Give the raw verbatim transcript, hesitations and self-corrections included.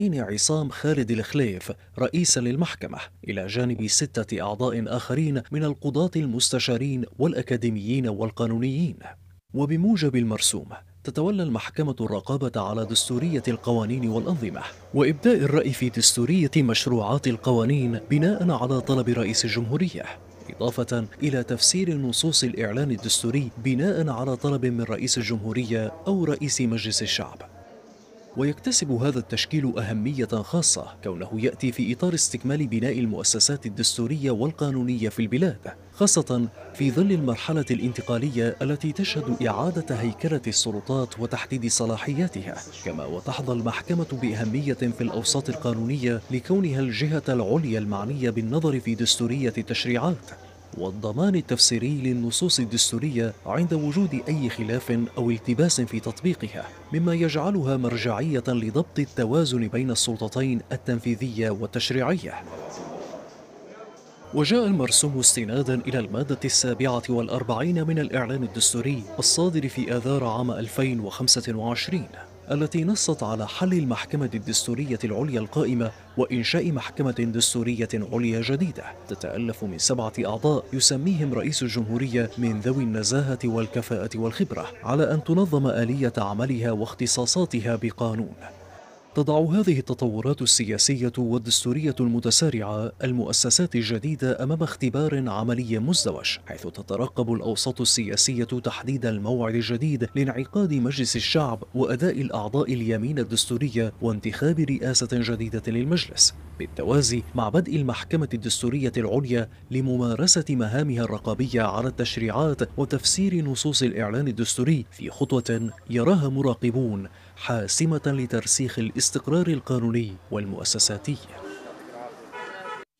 عصام خالد الخليف رئيسا للمحكمة، إلى جانب ستة أعضاء آخرين من القضاة المستشارين والأكاديميين والقانونيين. وبموجب المرسوم تتولى المحكمة الرقابة على دستورية القوانين والأنظمة، وإبداء الرأي في دستورية مشروعات القوانين بناء على طلب رئيس الجمهورية، إضافة إلى تفسير نصوص الإعلان الدستوري بناء على طلب من رئيس الجمهورية أو رئيس مجلس الشعب. ويكتسب هذا التشكيل أهمية خاصة كونه يأتي في إطار استكمال بناء المؤسسات الدستورية والقانونية في البلاد، خاصة في ظل المرحلة الانتقالية التي تشهد إعادة هيكلة السلطات وتحديد صلاحياتها. كما وتحظى المحكمة بأهمية في الأوساط القانونية لكونها الجهة العليا المعنية بالنظر في دستورية التشريعات والضمان التفسيري للنصوص الدستورية عند وجود أي خلاف أو التباس في تطبيقها، مما يجعلها مرجعية لضبط التوازن بين السلطتين التنفيذية والتشريعية. وجاء المرسوم استنادا إلى المادة السابعة والأربعين من الإعلان الدستوري الصادر في آذار عام ألفين وخمسة وعشرين، التي نصت على حل المحكمة الدستورية العليا القائمة وإنشاء محكمة دستورية عليا جديدة تتألف من سبعة أعضاء يسميهم رئيس الجمهورية من ذوي النزاهة والكفاءة والخبرة، على أن تنظم آلية عملها واختصاصاتها بقانون. تضع هذه التطورات السياسية والدستورية المتسارعة المؤسسات الجديدة أمام اختبار عملي مزدوج، حيث تترقب الأوساط السياسية تحديد الموعد الجديد لانعقاد مجلس الشعب وأداء الأعضاء اليمين الدستورية وانتخاب رئاسة جديدة للمجلس، بالتوازي مع بدء المحكمة الدستورية العليا لممارسة مهامها الرقابية على التشريعات وتفسير نصوص الإعلان الدستوري في خطوة يراها مراقبون حاسمة لترسيخ الاستقرار القانوني والمؤسساتي.